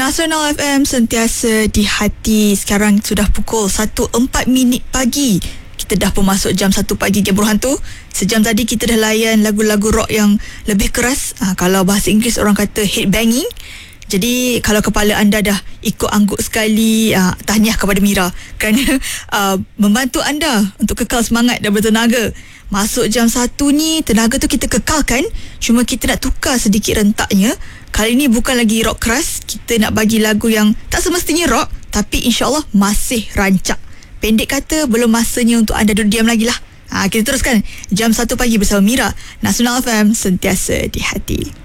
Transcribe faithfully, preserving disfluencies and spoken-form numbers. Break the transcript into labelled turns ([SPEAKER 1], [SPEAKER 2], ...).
[SPEAKER 1] Nasional F M, sentiasa di hati. Sekarang sudah pukul satu empat minit pagi. Kita dah pun masuk jam satu pagi, Game Berhantu. Sejam tadi kita dah layan lagu-lagu rock yang lebih keras. Ha, kalau bahasa Inggeris orang kata headbanging. Jadi kalau kepala anda dah ikut angguk sekali, uh, tahniah kepada Mira kerana uh, membantu anda untuk kekal semangat dan bertenaga. Masuk jam satu ni, tenaga tu kita kekalkan, cuma kita nak tukar sedikit rentaknya. Kali ni bukan lagi rock keras, kita nak bagi lagu yang tak semestinya rock, tapi insyaAllah masih rancak. Pendek kata, belum masanya untuk anda duduk diam lagi lah. Ha, kita teruskan jam satu pagi bersama Mira. Nasional F M, sentiasa di hati.